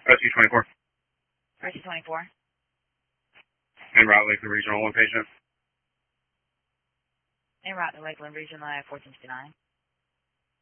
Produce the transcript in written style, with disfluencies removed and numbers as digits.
Rescue 24. Rescue 24. En route, Lakeland Regional, one patient. En route to Lakeland Regional at 1459.